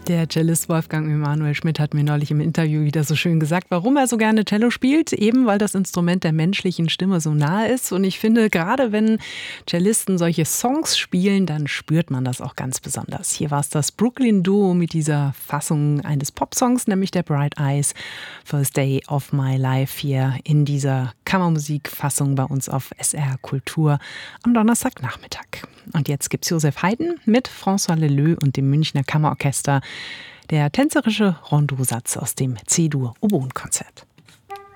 Der Cellist Wolfgang Emanuel Schmidt hat mir neulich im Interview wieder so schön gesagt, warum er so gerne Cello spielt. Eben weil das Instrument der menschlichen Stimme so nahe ist. Und ich finde, gerade wenn Cellisten solche Songs spielen, dann spürt man das auch ganz besonders. Hier war es das Brooklyn Duo mit dieser Fassung eines Popsongs, nämlich der Bright Eyes, First Day of My Life, hier in dieser Kammermusikfassung bei uns auf SR Kultur am Donnerstagnachmittag. Und jetzt gibt's Joseph Haydn mit François Leleux und dem Münchner Kammerorchester. Der tänzerische Rondeau-Satz aus dem C-Dur-Oboen-Konzert.